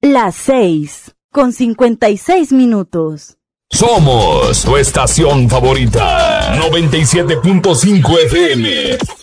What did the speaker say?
Las 6:56. Somos tu estación favorita. 97.5 FM.